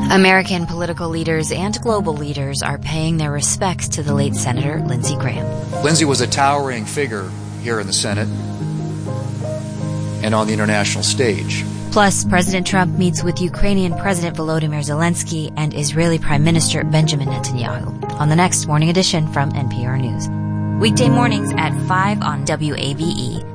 American political leaders and global leaders are paying their respects to the late Senator Lindsey Graham. Lindsey was a towering figure here in the Senate and on the international stage. Plus, President Trump meets with Ukrainian President Volodymyr Zelensky and Israeli Prime Minister Benjamin Netanyahu on the next Morning Edition from NPR News. Weekday mornings at 5 on WABE.